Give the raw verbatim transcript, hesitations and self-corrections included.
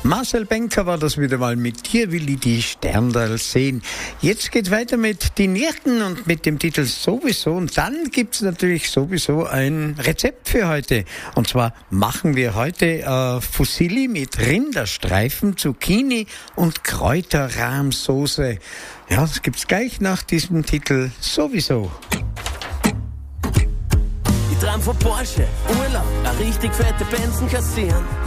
Marcel Benker war das wieder mal. Mit dir will ich die Sterndal sehen. Jetzt geht's weiter mit die Nierten und mit dem Titel Sowieso. Und dann gibt's natürlich sowieso ein Rezept für heute. Und zwar machen wir heute äh, Fusilli mit Rinderstreifen, Zucchini und Kräuterrahmsoße. Ja, das gibt's gleich nach diesem Titel Sowieso. Ich träum von Porsche, Urlaub, eine richtig fette Benzen kassieren.